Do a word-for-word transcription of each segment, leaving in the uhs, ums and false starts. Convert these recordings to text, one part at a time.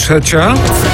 trzecia.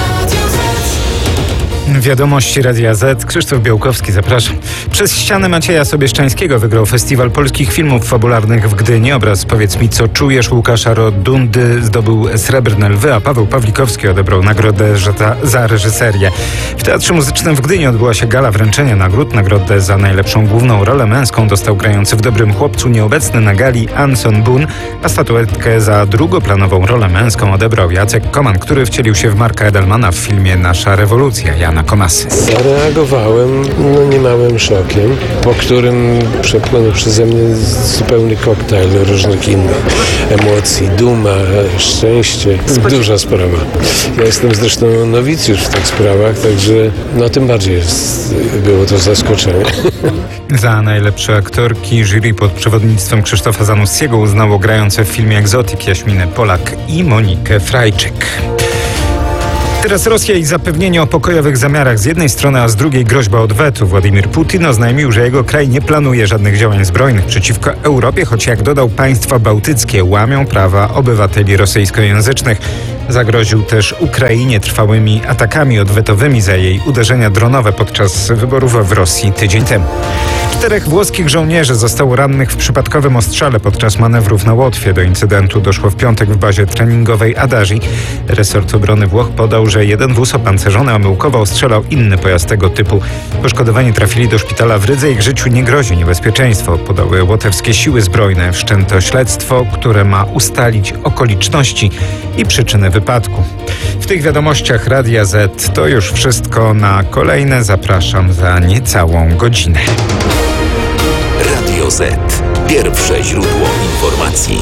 Wiadomości Radia Z. Krzysztof Białkowski, zapraszam. Przez ścianę Macieja Sobieszczańskiego wygrał Festiwal Polskich Filmów Fabularnych w Gdyni. Obraz Powiedz mi, co czujesz Łukasza Rodundy zdobył Srebrne Lwy, a Paweł Pawlikowski odebrał nagrodę za, za reżyserię. W Teatrze Muzycznym w Gdyni odbyła się gala wręczenia nagród. Nagrodę za najlepszą główną rolę męską dostał grający w Dobrym Chłopcu nieobecny na gali Anson Boone, a statuetkę za drugoplanową rolę męską odebrał Jacek Koman, który wcielił się w Marka Edelmana w filmie Nasza rewolucja Jana Komasy. Zareagowałem no, niemałym szokiem, po którym przepłynął przeze mnie zupełny koktajl różnych innych emocji. Duma, szczęście. Duża sprawa. Ja jestem zresztą nowicjusz w tych sprawach, także no tym bardziej jest, było to zaskoczenie. Za najlepsze aktorki jury pod przewodnictwem Krzysztofa Zanussiego uznało grające w filmie Egzotyk Jaśminę Polak i Monikę Frajczyk. Teraz Rosja i zapewnienie o pokojowych zamiarach z jednej strony, a z drugiej groźba odwetu. Władimir Putin oznajmił, że jego kraj nie planuje żadnych działań zbrojnych przeciwko Europie, choć jak dodał, państwa bałtyckie łamią prawa obywateli rosyjskojęzycznych. Zagroził też Ukrainie trwałymi atakami odwetowymi za jej uderzenia dronowe podczas wyborów w Rosji tydzień temu. Czterech włoskich żołnierzy zostało rannych w przypadkowym ostrzale podczas manewrów na Łotwie. Do incydentu doszło w piątek w bazie treningowej Adagi. Resort obrony Włoch podał, że jeden wóz opancerzony omyłkowo ostrzelał inny pojazd tego typu. Poszkodowani trafili do szpitala w Rydze, ich życiu nie grozi niebezpieczeństwo, podały łotewskie siły zbrojne. Wszczęto śledztwo, które ma ustalić okoliczności i przyczyny wypadku. W tych wiadomościach Radia Z to już wszystko. Na kolejne zapraszam za niecałą godzinę. Radio Z. Pierwsze źródło informacji.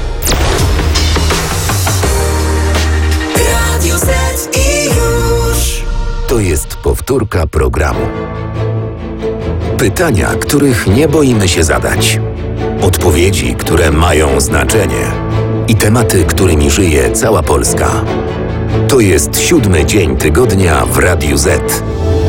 Radio Z i już. To jest powtórka programu. Pytania, których nie boimy się zadać. Odpowiedzi, które mają znaczenie. I tematy, którymi żyje cała Polska. To jest siódmy dzień tygodnia w Radiu Z.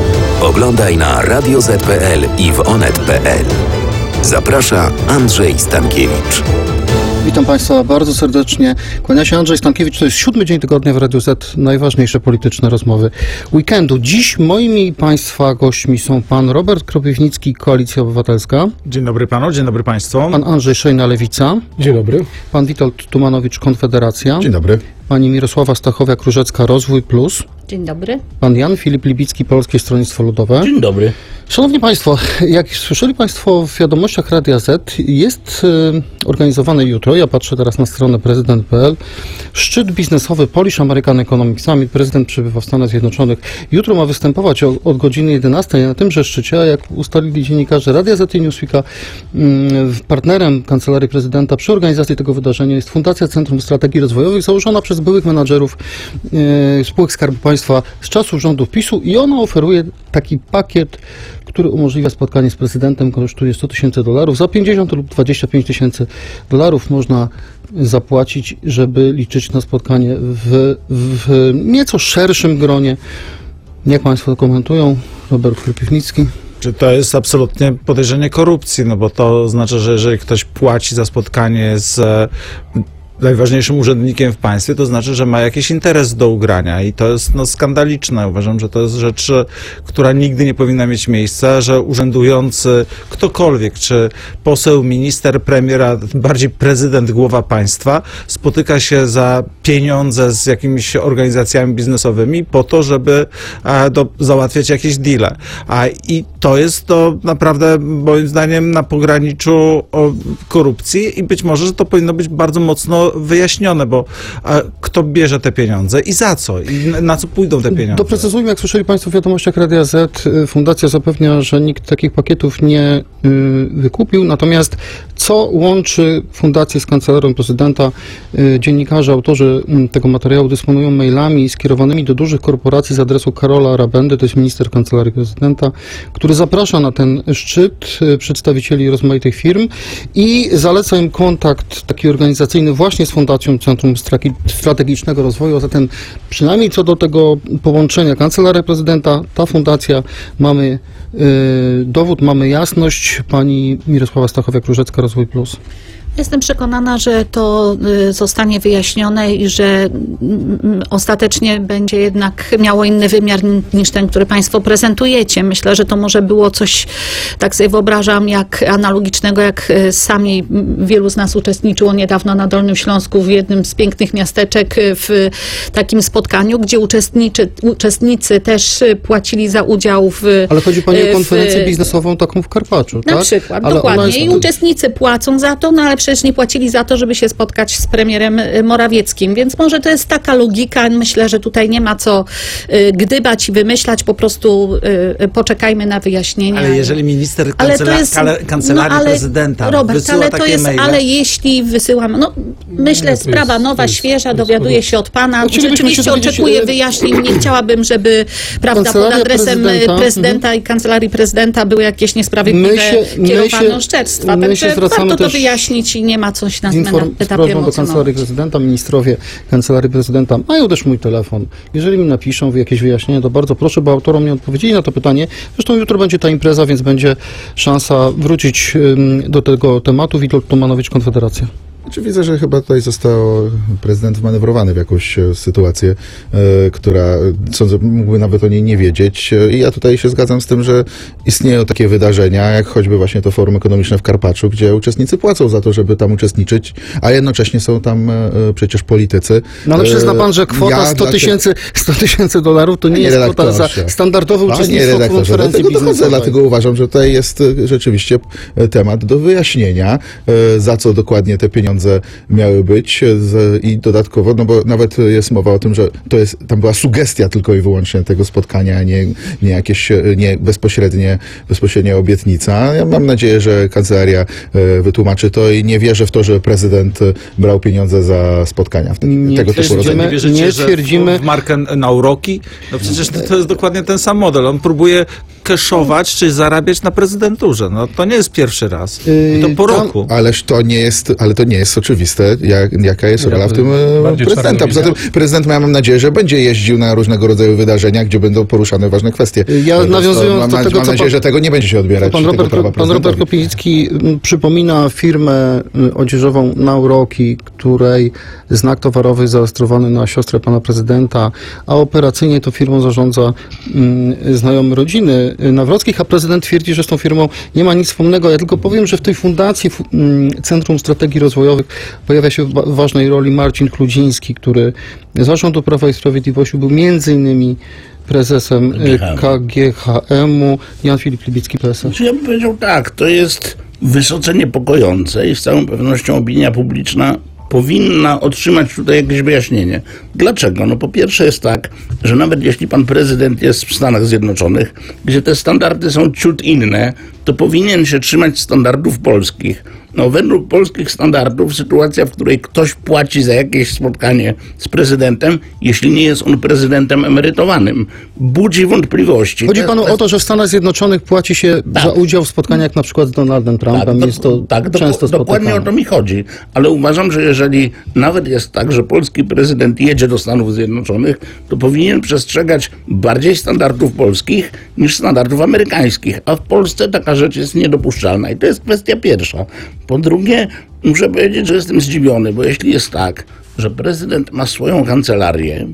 Oglądaj na radio zet kropka pe el i w onet kropka pe el. Zaprasza Andrzej Stankiewicz. Witam Państwa bardzo serdecznie. Kłania się Andrzej Stankiewicz. To jest siódmy dzień tygodnia w Radiu Z. Najważniejsze polityczne rozmowy weekendu. Dziś moimi Państwa gośćmi są pan Robert Kropiwnicki, Koalicja Obywatelska. Dzień dobry panu, dzień dobry państwu. Pan Andrzej Szejna, Lewica. Dzień dobry. Pan Witold Tumanowicz, Konfederacja. Dzień dobry. Pani Mirosława Stachowiak-Różecka, Rozwój Plus. Dzień dobry. Pan Jan Filip Libicki, Polskie Stronnictwo Ludowe. Dzień dobry. Szanowni Państwo, jak słyszeli Państwo w wiadomościach Radia Z, jest y, organizowany jutro, ja patrzę teraz na stronę prezydent kropka pe el, szczyt biznesowy Polish American Economic Summit. Prezydent przybywa w Stanach Zjednoczonych. Jutro ma występować o, od godziny jedenastej na tymże szczycie, a jak ustalili dziennikarze Radia Z i Newsweeka, y, partnerem Kancelarii Prezydenta przy organizacji tego wydarzenia jest Fundacja Centrum Strategii Rozwojowych, założona przez byłych menadżerów y, spółek Skarbu Państwa z czasów rządów PiSu i ona oferuje taki pakiet, który umożliwia spotkanie z prezydentem, kosztuje sto tysięcy dolarów. Za pięćdziesiąt lub dwadzieścia pięć tysięcy dolarów można zapłacić, żeby liczyć na spotkanie w, w nieco szerszym gronie. Jak Państwo to komentują? Robert Kropiwnicki. Czy to jest absolutnie podejrzenie korupcji, no bo to znaczy, że jeżeli ktoś płaci za spotkanie z najważniejszym urzędnikiem w państwie, to znaczy, że ma jakiś interes do ugrania i to jest no, skandaliczne. Uważam, że to jest rzecz, która nigdy nie powinna mieć miejsca, że urzędujący ktokolwiek, czy poseł, minister, premier, a bardziej prezydent, głowa państwa, spotyka się za pieniądze z jakimiś organizacjami biznesowymi po to, żeby a, do, załatwiać jakieś deale. A, I to jest to naprawdę, moim zdaniem, na pograniczu o, korupcji i być może, że to powinno być bardzo mocno wyjaśnione, bo a, kto bierze te pieniądze i za co? I na co pójdą te pieniądze? Doprecyzujmy, jak słyszeli Państwo w wiadomościach Radia Z, Fundacja zapewnia, że nikt takich pakietów nie y, wykupił, natomiast co łączy Fundację z Kancelarią Prezydenta? Y, dziennikarze, autorzy y, tego materiału dysponują mailami skierowanymi do dużych korporacji z adresu Karola Rabendy, to jest minister Kancelarii Prezydenta, który zaprasza na ten szczyt y, przedstawicieli rozmaitych firm i zaleca im kontakt taki organizacyjny właśnie z Fundacją Centrum Strategicznego Rozwoju, a zatem przynajmniej co do tego połączenia Kancelaria Prezydenta, ta fundacja, mamy y, dowód, mamy jasność. Pani Mirosława Stachowiak-Różecka, Rozwój Plus. Jestem przekonana, że to y, zostanie wyjaśnione i że mm, ostatecznie będzie jednak miało inny wymiar niż ten, który Państwo prezentujecie. Myślę, że to może było coś, tak sobie wyobrażam, jak analogicznego, jak y, sami m, wielu z nas uczestniczyło niedawno na Dolnym Śląsku w jednym z pięknych miasteczek y, w takim spotkaniu, gdzie uczestniczy, uczestnicy też y, płacili za udział w... Ale chodzi Pani y, o konferencję w, biznesową taką w Karpaczu, Na tak? przykład, Ale ona dokładnie. jest- I uczestnicy płacą za to, no ale przecież nie płacili za to, żeby się spotkać z premierem y, Morawieckim. Więc może to jest taka logika. Myślę, że tutaj nie ma co y, gdybać i wymyślać. Po prostu y, y, poczekajmy na wyjaśnienia. Ale jeżeli minister Ale to kancela- jest- kale- kancelarii no ale, prezydenta Robert, wysyła ale takie to jest, maile, ale jeśli wysyłam, no myślę, Nie, to sprawa jest- nowa, to jest- świeża, to jest dowiaduję porządku. się od pana. Chcielibyśmy się Rzeczywiście dowiedzieć, oczekuję e, wyjaśnień. Nie chciałabym, żeby prawda, pod Kancelaria adresem prezydenta, prezydenta i kancelarii prezydenta były jakieś niesprawiedliwe My się- my kierowane się- oszczerstwa. my Także się zwracamy warto to też wyjaśnić i nie ma coś na, z, na inform- z etapie prośbą do Kancelarii emocjonalnym. Prezydenta. Ministrowie Kancelarii Prezydenta mają też mój telefon. Jeżeli mi napiszą jakieś wyjaśnienia, to bardzo proszę, bo autorom nie odpowiedzieli na to pytanie. Zresztą jutro będzie ta impreza, więc będzie szansa wrócić ym, do tego tematu. Witold Tumanowicz, Konfederacja. Znaczy widzę, że chyba tutaj został prezydent wmanewrowany w jakąś e, sytuację, e, która, e, sądzę, mógłby nawet o niej nie wiedzieć. E, I ja tutaj się zgadzam z tym, że istnieją takie wydarzenia, jak choćby właśnie to Forum Ekonomiczne w Karpaczu, gdzie uczestnicy płacą za to, żeby tam uczestniczyć, a jednocześnie są tam e, przecież politycy. No ale E, przyzna pan, że kwota ja sto dla- tysięcy sto tysięcy dolarów to nie Panie jest kwota za redaktorze. standardowe Panie uczestnictwo w redaktorze, do konferencji tego dochodzę, biznesowej. dlatego uważam, że tutaj jest e, rzeczywiście e, temat do wyjaśnienia, e, za co dokładnie te pieniądze miały być e, z, i dodatkowo, no bo nawet jest mowa o tym, że to jest, tam była sugestia tylko i wyłącznie tego spotkania, a nie, nie jakieś, e, nie bezpośrednie, bezpośrednia obietnica. Ja mam nadzieję, że kancelaria e, wytłumaczy to i nie wierzę w to, że prezydent e, brał pieniądze za spotkania w te, Nie tego typu twierdzimy- rodzaju. Nie wierzycie, nie że twierdzimy- w, w markę na uroki? No przecież to, to jest dokładnie ten sam model. On próbuje cashować, czy zarabiać na prezydenturze. No to nie jest pierwszy raz. I to po Yy, tam- roku. Ależ to nie jest, ale to nie jest oczywiste, jak, jaka jest rola w tym e, bardziej prezydenta. Poza tym prezydent, ja mam nadzieję, że będzie jeździł na różnego rodzaju wydarzenia, gdzie będą poruszane ważne kwestie. Ja Natomiast nawiązując mam, do mam tego, co nadzieję, pan- że tego nie będzie się odbierać. Pan tego Robert, prawa pan prezydentowi. Robert Kopiński m, przypomina firmę y, odzieżową Nauroki, której znak towarowy zarejestrowany na siostrę pana prezydenta, a operacyjnie to firmą zarządza y, znajomy rodziny Nawrockich, a prezydent twierdzi, że z tą firmą nie ma nic wspólnego. Ja tylko powiem, że w tej fundacji fu- y, Centrum Strategii Rozwojowych pojawia się w ba- ważnej roli Marcin Kludziński, który z zarządu Prawa i Sprawiedliwości był między innymi prezesem y, K G H M-u, Jan Filip Libicki, P S L. Znaczy ja bym powiedział tak, to jest wysoce niepokojące i z całą pewnością opinia publiczna powinna otrzymać tutaj jakieś wyjaśnienie. Dlaczego? No po pierwsze jest tak, że nawet jeśli pan prezydent jest w Stanach Zjednoczonych, gdzie te standardy są ciut inne, to powinien się trzymać standardów polskich. No według polskich standardów sytuacja, w której ktoś płaci za jakieś spotkanie z prezydentem, jeśli nie jest on prezydentem emerytowanym, budzi wątpliwości. Chodzi To- panu to o to, że w Stanach Zjednoczonych płaci się Tak. za udział w spotkaniach na przykład z Donaldem Trumpem. do- jest to tak, do- często dokładnie o spotykane. to mi chodzi. Ale uważam, że jeżeli nawet jest tak, że polski prezydent jedzie do Stanów Zjednoczonych, to powinien przestrzegać bardziej standardów polskich niż standardów amerykańskich. A w Polsce taka rzecz jest niedopuszczalna. I to jest kwestia pierwsza. Po drugie, muszę powiedzieć, że jestem zdziwiony, bo jeśli jest tak, że prezydent ma swoją kancelarię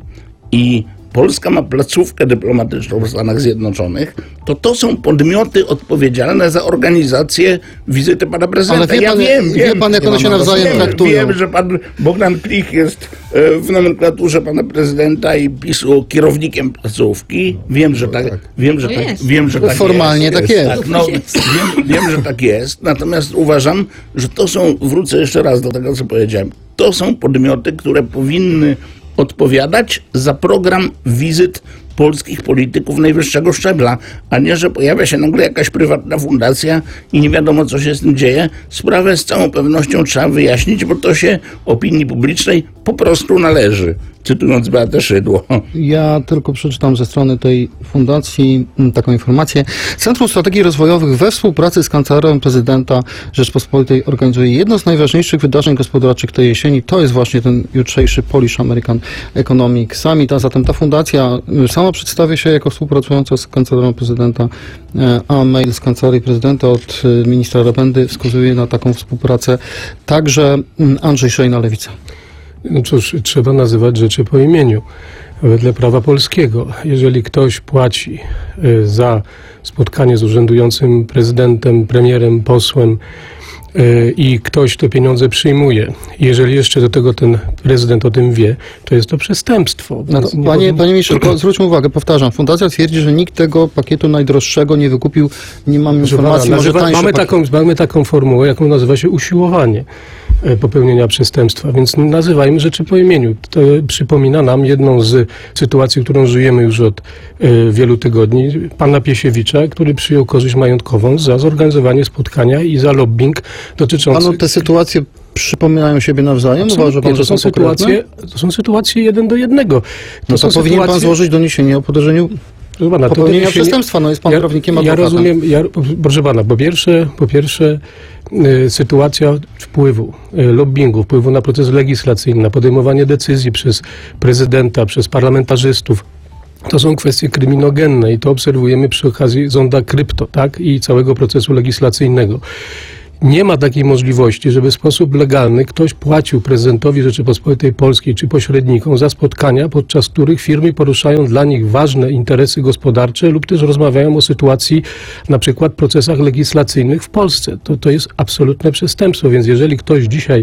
i Polska ma placówkę dyplomatyczną w Stanach Zjednoczonych, to to są podmioty odpowiedzialne za organizację wizyty pana prezydenta. Ale wie ja pan, wiem, wie wiem, pan, jak nie one mam się na nawzajem rozumie. traktują. Wiem, że pan Bogdan Klich jest e, w nomenklaturze pana prezydenta i PiSu kierownikiem placówki. Wiem, że tak, wiem, że To tak, jest. wiem, że tak Formalnie jest. tak jest. Tak, no, wiem, wiem, że tak jest. Natomiast uważam, że to są, wrócę jeszcze raz do tego, co powiedziałem, to są podmioty, które powinny odpowiadać za program wizyt polskich polityków najwyższego szczebla, a nie, że pojawia się nagle jakaś prywatna fundacja i nie wiadomo, co się z tym dzieje. Sprawę z całą pewnością trzeba wyjaśnić, bo to się opinii publicznej po prostu należy, cytując Beatę Szydło. Ja tylko przeczytam ze strony tej fundacji m, taką informację. Centrum Strategii Rozwojowych we współpracy z Kancelarią Prezydenta Rzeczpospolitej organizuje jedno z najważniejszych wydarzeń gospodarczych tej jesieni. To jest właśnie ten jutrzejszy Polish American Economic Summit, a zatem ta fundacja y, sama przedstawia się jako współpracująca z Kancelarią Prezydenta, y, a mail z Kancelarii Prezydenta od y, ministra Rabendy wskazuje na taką współpracę. Także y, Andrzej Szejna, Lewica. No cóż, trzeba nazywać rzeczy po imieniu. Wedle prawa polskiego, jeżeli ktoś płaci y, za spotkanie z urzędującym prezydentem, premierem, posłem y, i ktoś te pieniądze przyjmuje, jeżeli jeszcze do tego ten prezydent o tym wie, to jest to przestępstwo. No, Więc nie panie, powinno- panie ministrze, tylko zwróćmy uwagę, powtarzam, fundacja twierdzi, że nikt tego pakietu najdroższego nie wykupił, nie mam Proszę informacji, pana, może nazywa, tańsze mamy, pakiety. taką, mamy taką formułę, jaką nazywa się usiłowanie e, popełnienia przestępstwa, więc nazywajmy rzeczy po imieniu. To przypomina nam jedną z sytuacji, którą żyjemy już od e, wielu tygodni, pana Piesiewicza, który przyjął korzyść majątkową za zorganizowanie spotkania i za lobbying dotyczący... Panu te sytuacje przypominają siebie nawzajem? Uważa pan, Nie, że to są są konkretne? sytuacje, to są sytuacje jeden do jednego. To No to są powinien pan sytuacje- złożyć doniesienie o podejrzeniu Proszę pana, to popełnienia doniesienie- przestępstwa. No jest pan ja, prawnikiem, ja adwokatem. rozumiem, ja, proszę pana, po pierwsze, po pierwsze y, sytuacja wpływu, y, lobbingu, wpływu na proces legislacyjny, na podejmowanie decyzji przez prezydenta, przez parlamentarzystów. To są kwestie kryminogenne i to obserwujemy przy okazji zonda krypto, tak, i całego procesu legislacyjnego. Nie ma takiej możliwości, żeby w sposób legalny ktoś płacił prezydentowi Rzeczypospolitej Polskiej czy pośrednikom za spotkania, podczas których firmy poruszają dla nich ważne interesy gospodarcze lub też rozmawiają o sytuacji, na przykład procesach legislacyjnych w Polsce. To, to jest absolutne przestępstwo, więc jeżeli ktoś dzisiaj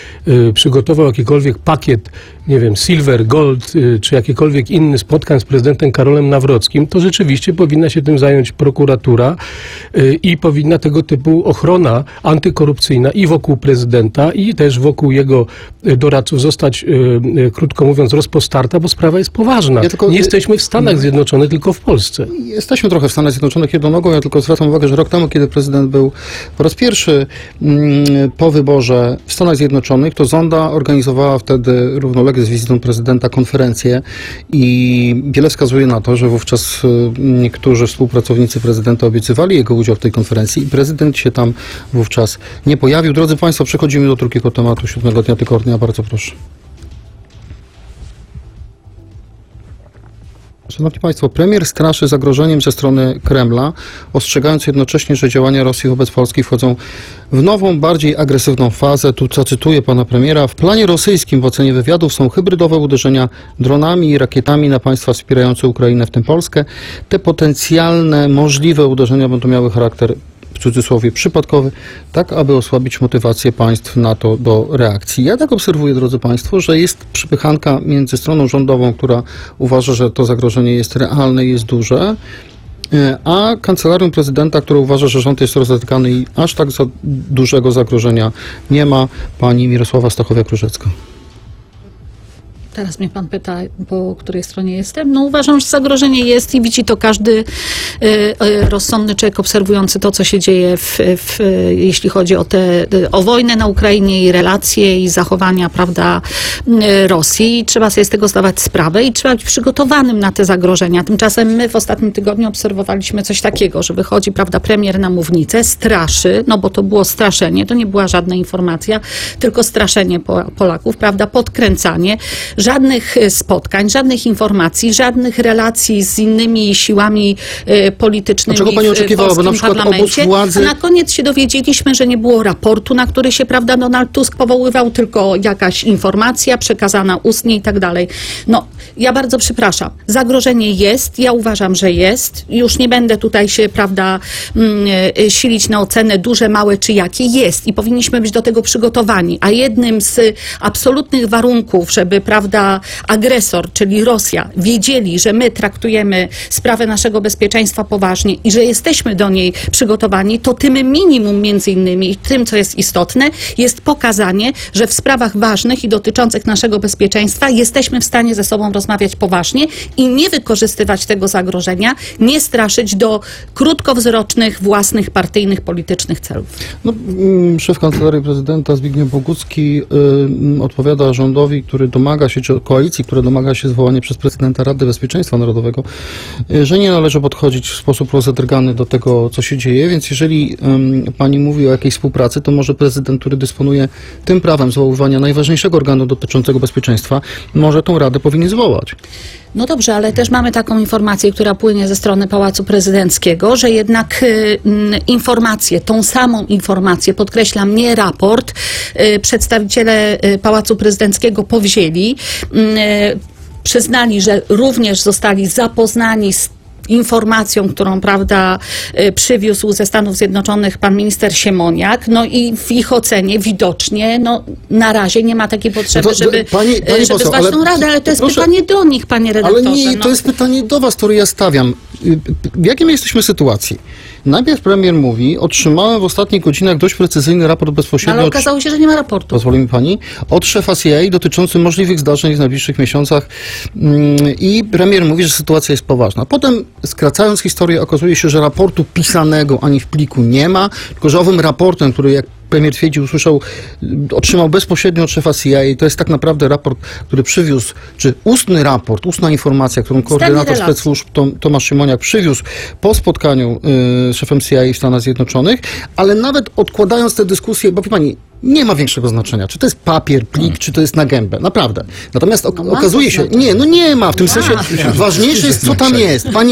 y, przygotował jakikolwiek pakiet, nie wiem, silver, gold, y, czy jakikolwiek inny spotkań z prezydentem Karolem Nawrockim, to rzeczywiście powinna się tym zająć prokuratura y, i powinna tego typu ochrona antykorupcyjna i wokół prezydenta, i też wokół jego y, doradców zostać, y, y, krótko mówiąc, rozpostarta, bo sprawa jest poważna. Ja tylko- Nie jesteśmy w Stanach Zjednoczonych, tylko w Polsce. Jesteśmy trochę w Stanach Zjednoczonych jedną nogą, ja tylko zwracam uwagę, że rok temu, kiedy prezydent był po raz pierwszy mm, po wyborze w Stanach Zjednoczonych, to Zonda organizowała wtedy równolegle z wizytą prezydenta konferencję i wiele wskazuje na to, że wówczas y, niektórzy współpracownicy prezydenta obiecywali jego udział w tej konferencji i prezydent się tam wówczas nie pojawił. Drodzy Państwo, przechodzimy do drugiego tematu siódmego dnia tygodnia. Bardzo proszę. Szanowni Państwo, premier straszy zagrożeniem ze strony Kremla, ostrzegając jednocześnie, że działania Rosji wobec Polski wchodzą w nową, bardziej agresywną fazę. Tu zacytuję pana premiera. W planie rosyjskim w ocenie wywiadów są hybrydowe uderzenia dronami i rakietami na państwa wspierające Ukrainę, w tym Polskę. Te potencjalne, możliwe uderzenia będą miały charakter, w cudzysłowie, przypadkowy, tak aby osłabić motywację państw NATO do reakcji. Ja tak obserwuję, drodzy Państwo, że jest przypychanka między stroną rządową, która uważa, że to zagrożenie jest realne i jest duże, a kancelarią prezydenta, która uważa, że rząd jest rozzatykany i aż tak za dużego zagrożenia nie ma. Pani Mirosława Stachowiak-Różecka. Teraz mnie pan pyta, po której stronie jestem. No uważam, że zagrożenie jest i widzi to każdy y, y, rozsądny człowiek obserwujący to, co się dzieje, w, w, jeśli chodzi o, te, o wojnę na Ukrainie i relacje i zachowania, prawda, y, Rosji. I trzeba sobie z tego zdawać sprawę i trzeba być przygotowanym na te zagrożenia. Tymczasem my w ostatnim tygodniu obserwowaliśmy coś takiego, że wychodzi, prawda, premier na mównicę, straszy, no bo to było straszenie, to nie była żadna informacja, tylko straszenie po, Polaków, prawda, podkręcanie. Żadnych spotkań, żadnych informacji, żadnych relacji z innymi siłami y, politycznymi. A czego pani w oczekiwała? Bo polskim na przykład obóz parlamencie. władzy- A na koniec się dowiedzieliśmy, że nie było raportu, na który się, prawda, Donald Tusk powoływał, tylko jakaś informacja przekazana ustnie i tak dalej. No, ja bardzo przepraszam. Zagrożenie jest, ja uważam, że jest. Już nie będę tutaj się, prawda, mm, y, silić na ocenę duże, małe czy jakie. Jest i powinniśmy być do tego przygotowani. A jednym z absolutnych warunków, żeby, prawda, prawda, agresor, czyli Rosja, wiedzieli, że my traktujemy sprawę naszego bezpieczeństwa poważnie i że jesteśmy do niej przygotowani, to tym minimum między innymi, tym co jest istotne, jest pokazanie, że w sprawach ważnych i dotyczących naszego bezpieczeństwa jesteśmy w stanie ze sobą rozmawiać poważnie i nie wykorzystywać tego zagrożenia, nie straszyć do krótkowzrocznych, własnych, partyjnych, politycznych celów. No, mm, szef Kancelarii Prezydenta Zbigniew Bogucki y, odpowiada rządowi, który domaga się, czy koalicji, która domaga się zwołania przez prezydenta Rady Bezpieczeństwa Narodowego, y, że nie należy podchodzić w sposób rozedrgany do tego, co się dzieje, więc jeżeli y, pani mówi o jakiejś współpracy, to może prezydent, który dysponuje tym prawem zwoływania najważniejszego organu dotyczącego bezpieczeństwa, może tą Radę powinien zwołać. No dobrze, ale też mamy taką informację, która płynie ze strony Pałacu Prezydenckiego, że jednak y, y, informację, tą samą informację, podkreślam, nie raport, y, przedstawiciele y, Pałacu Prezydenckiego powzięli, y, przyznali, że również zostali zapoznani z informacją, którą, prawda, przywiózł ze Stanów Zjednoczonych pan minister Siemoniak, no i w ich ocenie widocznie, no na razie nie ma takiej potrzeby, No to, żeby, pani- pani żeby poseł, zwać ale- tą radę, ale to jest proszę- pytanie do nich, panie redaktorze. Ale nie, no. to jest pytanie do was, które ja stawiam. W jakiej my jesteśmy sytuacji? Najpierw premier mówi, otrzymałem w ostatnich godzinach dość precyzyjny raport No, bezpośrednio ale od, okazało się, że nie ma raportu. pozwoli mi pani, od szefa C I A dotyczący możliwych zdarzeń w najbliższych miesiącach mm, i premier mówi, że sytuacja jest poważna. Potem, skracając historię, okazuje się, że raportu pisanego ani w pliku nie ma, tylko że owym raportem, który jak premier twierdzi, usłyszał, otrzymał bezpośrednio od szefa C I A. To jest tak naprawdę raport, który przywiózł, czy ustny raport, ustna informacja, którą koordynator relacji. specsłużb Tom, Tomasz Siemoniak przywiózł po spotkaniu y, z szefem C I A w Stanach Zjednoczonych, ale nawet odkładając tę dyskusję, bo wie pani, nie ma większego znaczenia, czy to jest papier, plik, czy to jest na gębę. Naprawdę. Natomiast ok- No ma okazuje to się, znaczenie. nie, no nie ma, w tym Ma. sensie ważniejsze jest, co tam jest. Pani